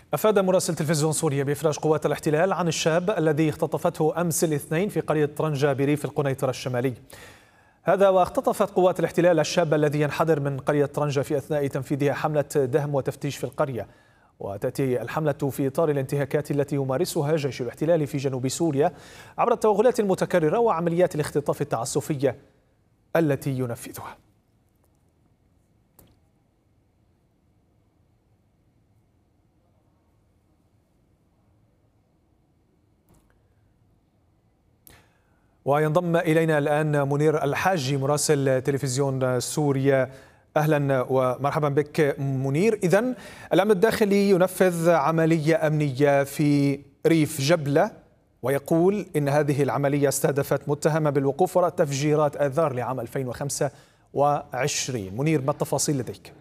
أفاد مراسل تلفزيون سوريا بإفراج قوات الاحتلال عن الشاب الذي اختطفته أمس الاثنين في قرية طرنجة بريف القنيطرة الشمالي. هذا واختطفت قوات الاحتلال الشاب الذي ينحدر من قرية طرنجة في أثناء تنفيذها حملة دهم وتفتيش في القرية. وتأتي الحملة في إطار الانتهاكات التي يمارسها جيش الاحتلال في جنوب سوريا عبر التوغلات المتكررة وعمليات الاختطاف التعسفية التي ينفذها. وينضم إلينا الآن منير الحاجي مراسل تلفزيون سوريا. أهلا ومرحبا بك منير. إذن الأمن الداخلي ينفذ عملية أمنية في ريف جبلة، ويقول إن هذه العملية استهدفت متهمة بالوقوف وراء تفجيرات آذار لعام 2025. منير، ما التفاصيل لديك؟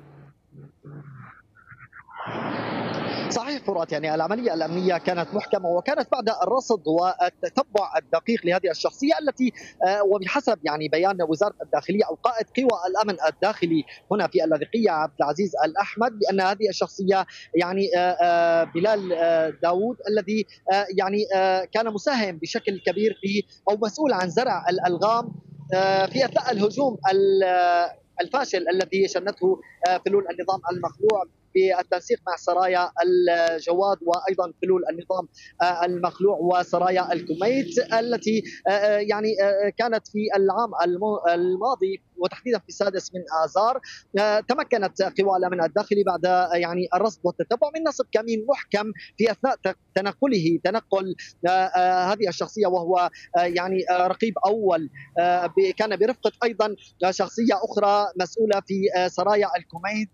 صحيح فرات، يعني العملية الأمنية كانت محكمة وكانت بعد الرصد والتتبع الدقيق لهذه الشخصية التي وبحسب يعني بيان وزارة الداخلية أو قائد قوى الأمن الداخلي هنا في اللاذقية عبد العزيز الأحمد بأن هذه الشخصية يعني بلال داوود الذي يعني كان مساهم بشكل كبير في أو مسؤول عن زرع الألغام في أثناء الهجوم الفاشل الذي شنته فلول النظام المخلوع بالتنسيق مع سرايا الجواد وايضا فلول النظام المخلوع وسرايا الكوميت التي يعني كانت في العام الماضي وتحديدا في السادس من آذار. تمكنت قوى الامن الداخلي بعد يعني الرصد والتتبع من نصب كمين محكم في اثناء تنقل هذه الشخصيه، وهو يعني رقيب اول كان برفقه ايضا شخصيه اخرى مسؤوله في سرايا الكوميت.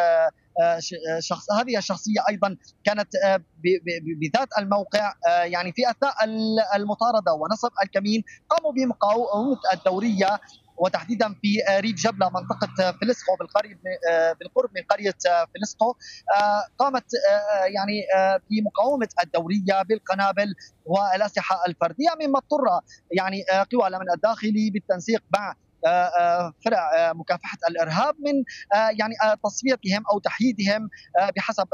هذه الشخصية أيضا كانت بذات الموقع يعني في أثناء المطاردة ونصب الكمين قاموا بمقاومة الدورية وتحديدا في ريف جبلة منطقة فلسطو بالقرب من قرية فلسطو. قامت يعني بمقاومة الدورية بالقنابل والأسلحة الفردية، مما اضطر يعني قوى الأمن الداخلي بالتنسيق مع فرع مكافحة الإرهاب من يعني تصفيتهم أو تحييدهم بحسب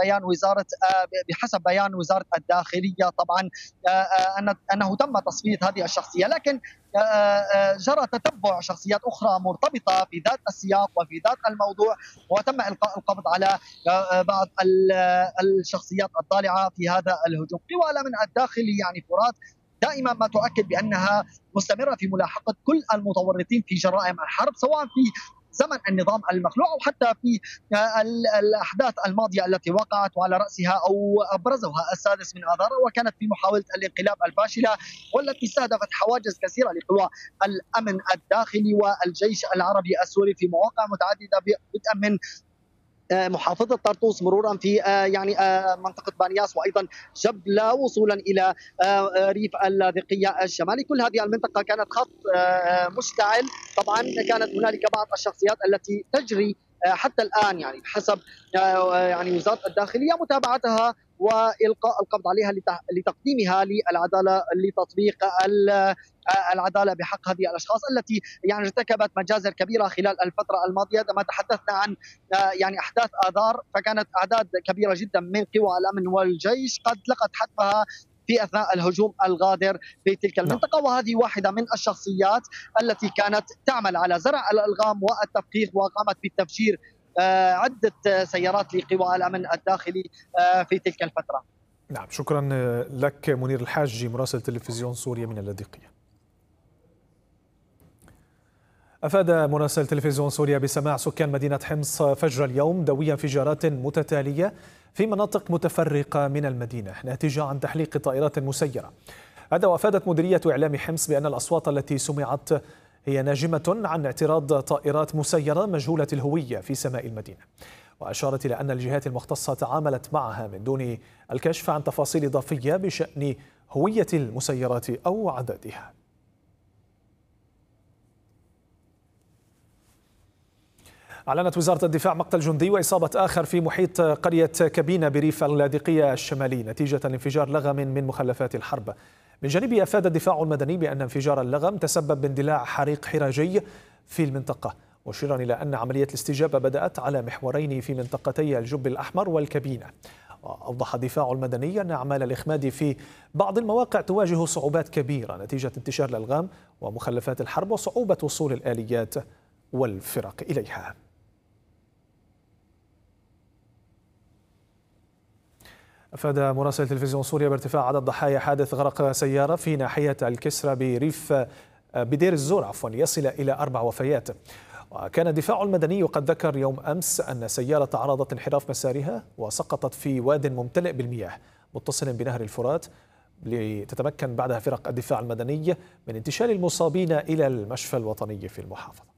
بيان وزارة الداخلية طبعا أنه تم تصفية هذه الشخصية، لكن جرى تتبع شخصيات أخرى مرتبطة في ذات السياق وفي ذات الموضوع، وتم إلقاء القبض على بعض الشخصيات الضالعة في هذا الهجوم. قوى الأمن الداخلي يعني فرات دائما ما تؤكد بأنها مستمرة في ملاحقة كل المتورطين في جرائم الحرب، سواء في زمن النظام المخلوع أو حتى في الأحداث الماضية التي وقعت وعلى رأسها أو أبرزها السادس من آذار، وكانت في محاولة الانقلاب الفاشلة والتي استهدفت حواجز كثيرة لقوى الأمن الداخلي والجيش العربي السوري في مواقع متعددة بدءا من محافظة طرطوس مرورا في يعني منطقة بانياس وأيضا جبلة وصولا إلى ريف اللاذقية الشمالي. كل هذه المنطقة كانت خط مشتعل. طبعا كانت هنالك بعض الشخصيات التي تجري حتى الآن يعني بحسب يعني وزارة الداخلية متابعتها وإلقاء القبض عليها لتقديمها للعدالة لتطبيق العدالة بحق هذه الأشخاص التي يعني ارتكبت مجازر كبيرة خلال الفترة الماضية. عندما تحدثنا عن يعني أحداث آذار فكانت أعداد كبيرة جدا من قوى الأمن والجيش قد لقت حتفها في أثناء الهجوم الغادر في تلك المنطقة، وهذه واحدة من الشخصيات التي كانت تعمل على زرع الألغام والتفقير وقامت بالتفجير عدة سيارات لقوى الأمن الداخلي في تلك الفترة. نعم، شكرا لك منير الحاجي مراسل تلفزيون سوريا من اللاذقية. أفاد مراسل تلفزيون سوريا بسماع سكان مدينة حمص فجر اليوم دوي انفجارات متتالية في مناطق متفرقة من المدينة ناتجة عن تحليق طائرات مسيرة. هذا وأفادت مديرية إعلام حمص بأن الأصوات التي سمعت هي ناجمة عن اعتراض طائرات مسيرة مجهولة الهوية في سماء المدينة، وأشارت إلى أن الجهات المختصة تعاملت معها من دون الكشف عن تفاصيل إضافية بشأن هوية المسيرات أو عددها. أعلنت وزارة الدفاع مقتل جندي وإصابة آخر في محيط قرية كبينة بريف اللاذقية الشمالي نتيجة انفجار لغم من مخلفات الحرب. من جانبه أفاد الدفاع المدني بأن انفجار اللغم تسبب باندلاع حريق حراجي في المنطقة، مشيرا إلى أن عملية الاستجابة بدأت على محورين في منطقتي الجب الأحمر والكبينة. وأوضح الدفاع المدني أن أعمال الإخماد في بعض المواقع تواجه صعوبات كبيرة نتيجة انتشار الألغام ومخلفات الحرب وصعوبة وصول الآليات والفرق إليها. أفاد مراسل تلفزيون سوريا بارتفاع عدد ضحايا حادث غرق سيارة في ناحية الكسرى بدير الزور يصل إلى 4 وفيات. وكان الدفاع المدني قد ذكر يوم أمس أن سيارة تعرضت انحراف مسارها وسقطت في واد ممتلئ بالمياه متصل بنهر الفرات، لتتمكن بعدها فرق الدفاع المدني من انتشال المصابين إلى المشفى الوطني في المحافظة.